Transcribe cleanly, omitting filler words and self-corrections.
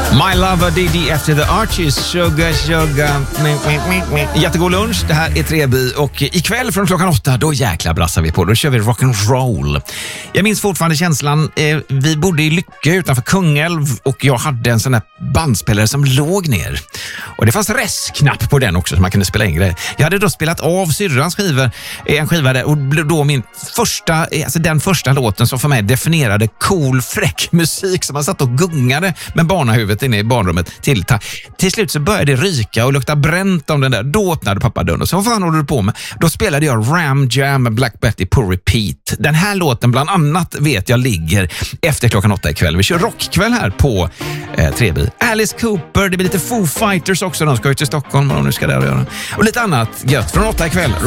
My Lover Didi efter The Archies. Sugar. Jättegod lunch. Det här är Treby och ikväll från klockan 8 då jäkla brassar vi på. Då kör vi rock'n'roll. Jag minns fortfarande känslan. Vi bodde i Lycke utanför Kungälv och jag hade en sån där bandspelare som låg ner. Och det fanns rest-knapp på den också så man kunde spela in grejer. Jag hade då spelat av syrrans skivor, en skiva där, och då min första, alltså den första låten som för mig definierade cool, fräck musik som man satt och gungade med barnahuvudet inne i barnrummet till slut så började det ryka och lukta bränt om den där. Då öppnade pappa dörren och så vad fan håller du på med? Då spelade jag Ram Jam med Black Betty på repeat. Den här låten bland annat vet jag ligger efter klockan 8 ikväll. Vi kör rockkväll här på Treby. Alice Cooper, det blir lite Foo Fighters också. De ska ju till Stockholm och de nu ska där och göra. Och lite annat gött från 8 ikväll.